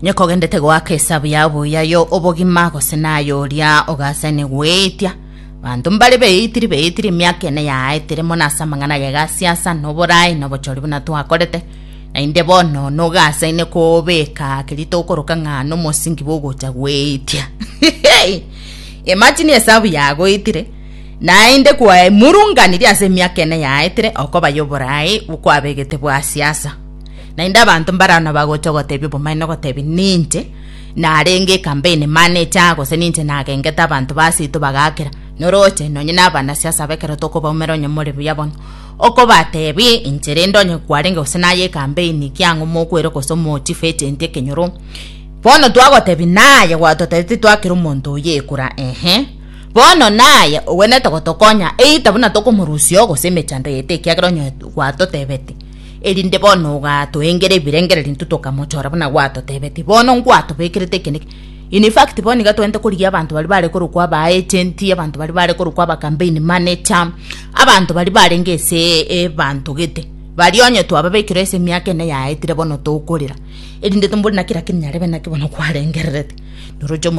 nyoko gendete gwaka esabu yabo yayo obogima gosenayo ria ogasane gwetia bantu mbale beitiri myaka ene yaitire monasa mangana ya siasa noborai nobochori buna twakorete na inde bono no gasa ine ko beka kirito okoroka ngano mosingi bogocha gwetia imagine esabu yago itire na inde kwa murunganiri ase myaka ene yaitire okoba yoborai ukwabegete bwa siasa na inda bantu mbarana bagochogotebi bomaino gotebi ninje na arenge campaign manager gose ninje na gengeta abantu basitu bagakira noroche nonye nabana siasa bekero toko baumeronye muri byabon oko batebi injere ndonye kwarenge gose naye campaign kyangu mokwero koso motivate ente kenyoro bono twagotebi naye gwatotete twakira umuntu yekura bono naye owene tokotokonya eitabuna toko murusio gose mechanda yete kyagronye gwatotebeti elinde bono gato engere birengere lintutoka mochora bana gwato tebeti bono ngwato bekirete kiniki in fact boni gato ente kuri abantu bali bare korukwa ba agent abantu bali bare korukwa ba campaign manager abantu bali bare ngese bantu gete bali onye to ababekire ese myake ne ya etire bono to ukorira elinde tumburi nakira kinyarebe nakibono kwarengerete norojo